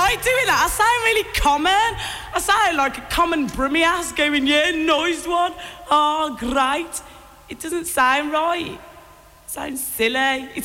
right doing that? I sound really common. I sound like a common brummy ass going, yeah, nice one. Oh, great. It doesn't sound right. It sounds silly. It